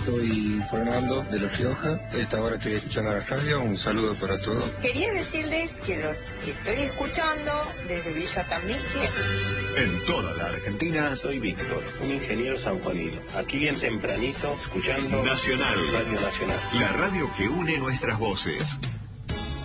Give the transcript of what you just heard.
Soy Fernando de Los Rioja. Esta hora estoy escuchando la radio. Un saludo para todos. Quería decirles que los estoy escuchando desde Villa Tambique. En toda la Argentina. Soy Víctor, un ingeniero sanjuanino. Aquí bien tempranito, escuchando Nacional. Radio Nacional. La radio que une nuestras voces.